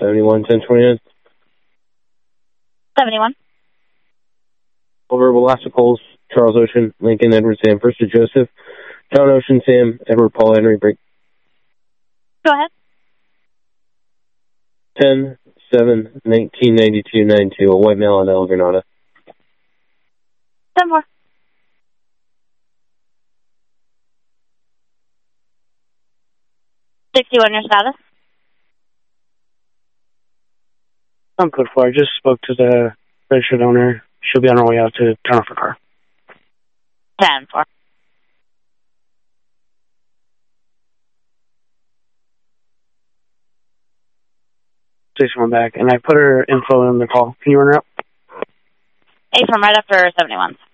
71, 1029. 71. Over Velasquez, Charles Ocean, Lincoln, Edward, Sam, First to Joseph, John Ocean, Sam, Edward, Paul, Henry, break. Go ahead. 10-7-1992-92, a white male on El Granada. 10-4. $61 your status. I'm good for. I just spoke to the registered owner. She'll be on her way out to turn off her car. 10-4. Station one back, and I put her info in the call. Can you run her up? A from right after 71.